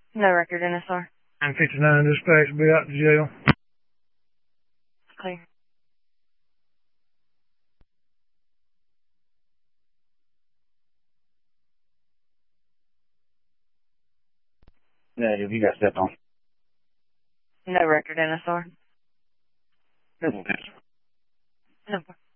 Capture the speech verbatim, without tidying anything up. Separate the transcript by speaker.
Speaker 1: No record, N S R.
Speaker 2: nine fifty-nine dispatch, be out to jail.
Speaker 1: Clear.
Speaker 3: Negative, you got stepped on.
Speaker 1: No record, N S R.
Speaker 3: Simple answer.
Speaker 1: Simple.